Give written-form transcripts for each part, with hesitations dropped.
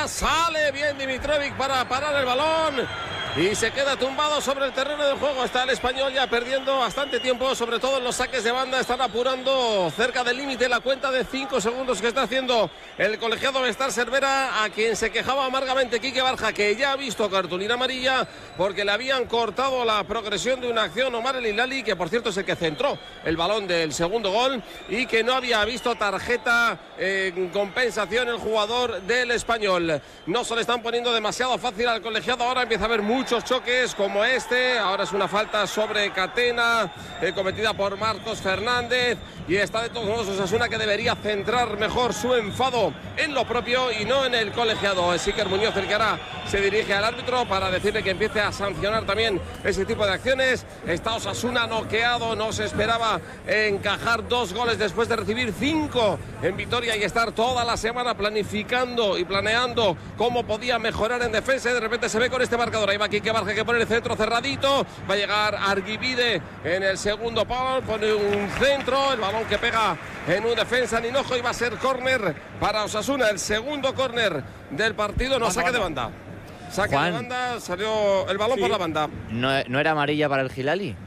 Banda, sale bien Dimitrovic para parar el balón y se queda tumbado sobre el terreno del juego. Está el Español ya perdiendo bastante tiempo, sobre todo en los saques de banda. Están apurando cerca del límite la cuenta de 5 segundos que está haciendo el colegiado Bestar Cervera, a quien se quejaba amargamente Quique Barja, que ya ha visto cartulina amarilla porque le habían cortado la progresión de una acción Omar El Hilali, que por cierto es el que centró el balón del segundo gol, y que no había visto tarjeta en compensación el jugador del Español. No se le están poniendo demasiado fácil al colegiado. Ahora empieza a haber muchos choques como este. Ahora es una falta sobre Catena cometida por Marcos Fernández, y está de todos modos Osasuna, que debería centrar mejor su enfado en lo propio y no en el colegiado. Es Iker Muñoz el que ahora se dirige al árbitro para decirle que empiece a sancionar también ese tipo de acciones. Está Osasuna noqueado, no se esperaba encajar 2 goles después de recibir 5 en Vitoria y estar toda la semana planificando y planeando cómo podía mejorar en defensa, y de repente se ve con este marcador. Ahí va Quique Barja, que pone el centro cerradito, va a llegar Arguibide en el segundo palo, pone un centro, el balón que pega en un defensa Ninojo, y va a ser córner para Osasuna, el segundo córner del partido. No, saque de banda. Saque de banda, salió el balón por la banda. ¿No era amarilla para el Hilali?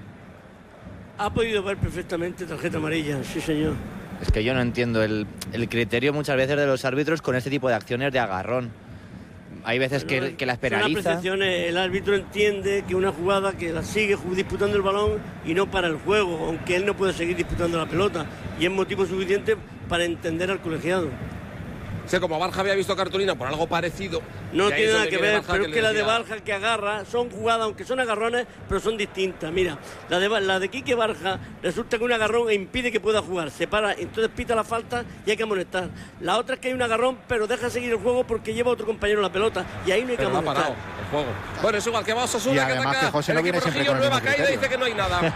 Ha podido ver perfectamente tarjeta amarilla, sí señor. Es que yo no entiendo el criterio muchas veces de los árbitros con este tipo de acciones de agarrón. Hay veces que las penaliza. Son apreciaciones. El árbitro entiende que una jugada que la sigue disputando el balón y no para el juego, aunque él no puede seguir disputando la pelota, y es motivo suficiente para entender al colegiado. Sí, como Barja había visto cartulina por algo parecido. No tiene nada que ver, pero es que la de Barja que agarra son jugadas, aunque son agarrones, pero son distintas. Mira, la de Quique Barja resulta que un agarrón impide que pueda jugar, se para, entonces pita la falta y hay que amonestar. La otra es que hay un agarrón, pero deja seguir el juego porque lleva a otro compañero la pelota y ahí no hay que amonestar. Parado el juego. Bueno, es igual que va Osasuna, y además que ataca. Que José no viene siempre con el nueva mismo caída, criterio. dice que no hay nada.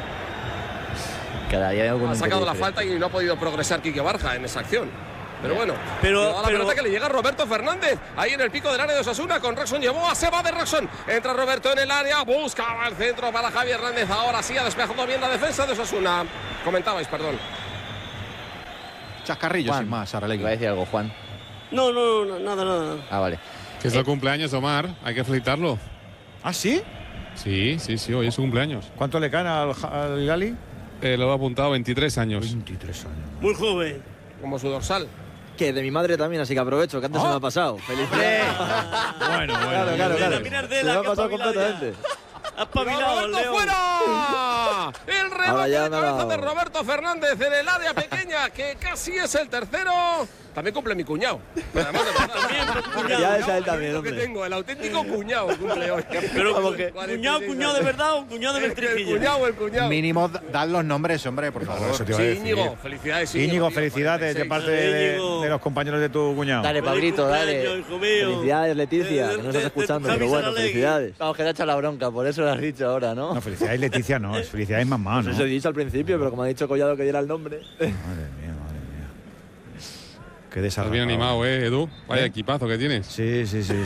Cada día Ha sacado la falta y no ha podido progresar Quique Barja en esa acción. Pero bueno, la pelota que le llega a Roberto Fernández ahí en el pico del área de Osasuna con Roxon. Llevó, se va de Roxon, entra Roberto en el área, buscaba el centro para Javier Hernández. Ahora sí ha despejado bien la defensa de Osasuna. Comentabais, perdón. Chascarrillo, Juan, sin más, Saralegui. ¿Va a decir algo, Juan? No, nada. Ah, vale. Que es el cumpleaños de Omar, hay que felicitarlo. ¿Ah, sí? Sí, hoy es su cumpleaños. ¿Cuánto le caen al Hilali? Lo he apuntado, 23 años. 23 años. Muy joven. Como su dorsal. Que de mi madre también, así que aprovecho, que antes se me ha pasado. ¡Felicidades! Bueno. Claro. Mirar Se me ha pasado completamente. Ha espabilado, ¡Roberto Leo. fuera! El Ahora remate ya de cabeza no. de Roberto Fernández en el área pequeña, que casi es el tercero. También cumple mi cuñado. Además de verdad. Ya es a él también, Lo que hombre. tengo, el auténtico cuñado cumple hoy. Pero Vamos que- cuñado de verdad o cuñado de Bertrijillo. El cuñado. Mínimo, dan los nombres, hombre, por favor. Eso te iba a Sí, decir. Íñigo, felicidades. Íñigo, felicidades de 46. parte Íñigo. de los compañeros de tu cuñado. Dale, Feliz Pablito, cumpleaños, dale. hijo mío. Felicidades, Leticia, que no estás escuchando, pero bueno, felicidades. Vamos, que te ha echado la bronca, por eso lo has dicho ahora, ¿no? No, felicidades Leticia, no, es felicidades mamá, ¿no? Eso he dicho al principio, pero como ha dicho Collado que diera el nombre. Madre mía. Qué Estás desarrollado. bien animado, Edu. Vaya equipazo que tienes. Sí.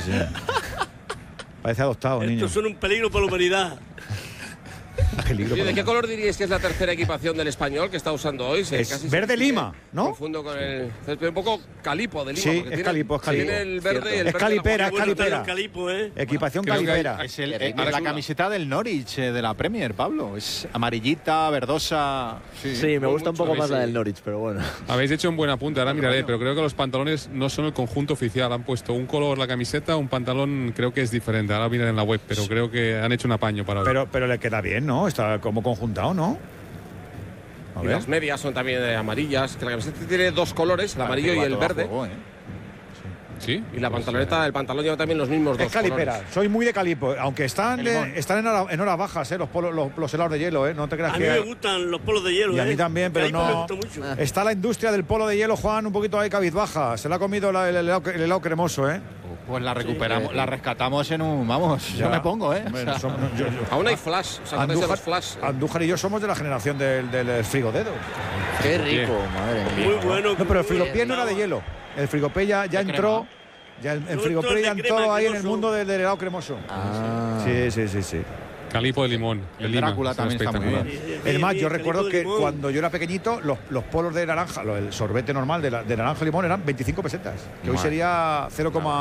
Parece adoptado, niño. Estos son un peligro para la humanidad. Peligro. ¿De qué color diríais que es la tercera equipación del Español que está usando hoy? Es Casi verde lima, ¿no? Confundo con el un poco calipo de lima. Sí, porque es tiene- calipo, es calipo. Tiene el verde y el Es verde calipera, de la es calipera. Los Calipo, ¿eh? Equipación Creo que calipera. Es Ahora la es camiseta del Norwich de la Premier, Pablo. Es amarillita, verdosa. Sí, me gusta un poco mucho, más la sí. del Norwich, pero bueno. Habéis hecho un buen apunte, ahora miraré, pero creo que los pantalones no son el conjunto oficial. Han puesto un color la camiseta, un pantalón creo que es diferente. Ahora miraré en la web, pero creo que han hecho un apaño para hoy. Pero le queda bien, ¿no? Está como conjuntado, ¿no? A Y ver. las medias son también amarillas, que la camiseta tiene dos colores, el amarillo y el verde. ¿Sí? Y la pantaloneta, el pantalón lleva también los mismos dos Es calipera, colores. soy muy de calipo, aunque están en horas bajas, los helados de hielo, no te creas A mí me que. gustan los polos de hielo. Y a mí también, pero Calipo me no. gusta mucho. Está la industria del polo de hielo, Juan, un poquito ahí cabizbaja. Se le ha comido el helado cremoso, ¿eh? Pues la recuperamos, la rescatamos en un. Vamos, Ya. yo me pongo, ¿eh? Hombre, O sea, Aún hay flash, o sea, Andújar, los flash. Andújar y yo somos de la generación del frigodedo. Qué rico, madre mía. Muy bueno. No, pero el muy frigopié no era de bien. hielo. El frigopié ya entró. Ya el frigopié ya entró ahí en el mundo del helado cremoso. Ah. Sí. Calipo de limón. El Lima, Drácula es también está muy espectacular. bien. Es más, yo Calipo recuerdo de que limón. cuando yo era pequeñito, los polos de naranja, el sorbete normal de naranja y limón eran 25 pesetas. Que hoy Madre. sería 0,